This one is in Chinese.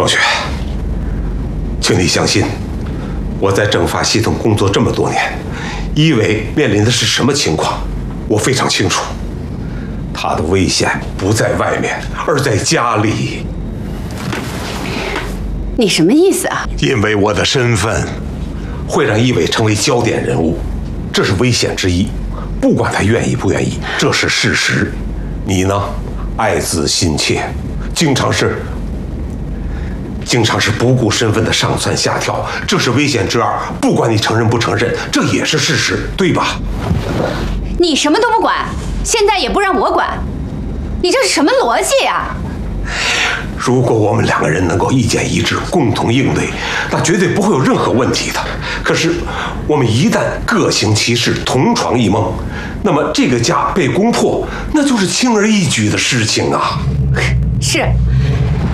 双雪，请你相信，我在政法系统工作这么多年，一伟面临的是什么情况，我非常清楚。他的危险不在外面，而在家里。 你什么意思啊？ 因为我的身份会让一伟成为焦点人物，这是危险之一。不管他愿意不愿意，这是事实。你呢，爱子心切，经常是不顾身份的上蹿下跳，这是危险之二。不管你承认不承认，这也是事实，对吧？ 你什么都不管，现在也不让我管，你这是什么逻辑呀？ 如果我们两个人能够意见一致，共同应对，那绝对不会有任何问题的。可是，我们一旦各行其事，同床异梦，那么这个家被攻破，那就是轻而易举的事情啊。 是，